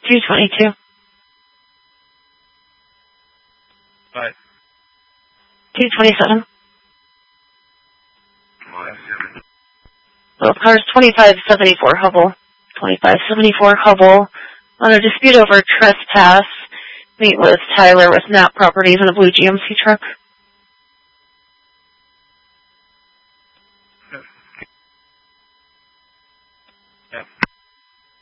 222. Bye. 227. Well, car's 2574 Hubble. 2574 Hubble. On a dispute over trespass, meet with Tyler with Knapp Properties in a blue GMC truck.